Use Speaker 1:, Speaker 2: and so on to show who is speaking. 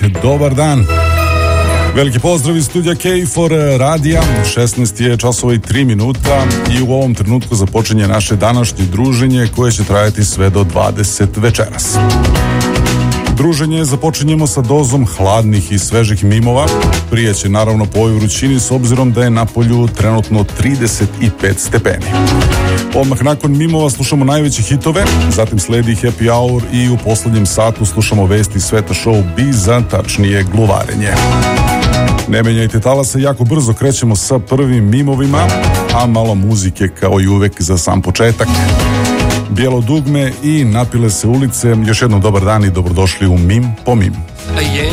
Speaker 1: dobar dan. Veliki pozdrav iz studija K4 radija, 16 je časova i 3 minuta i u ovom trenutku započinje naše današnje druženje koje će trajati sve do 20 večeras. Druženje započinjemo sa dozom hladnih i svežih mimova. Prije će naravno po ovoj vrućini s obzirom da je na polju trenutno 35 stepeni. Odmah nakon mimova slušamo najveće hitove, zatim sledi Happy Hour i u poslednjem satu slušamo vesti sveta show biza, tačnije gluvarenje. Ne menjajte talasa, jako brzo krećemo sa prvim mimovima, a malo muzike kao i uvek za sam početak. Bijelo dugme i Napile se ulice. Još jednom dobar dan i dobrodošli u Mim po Mim.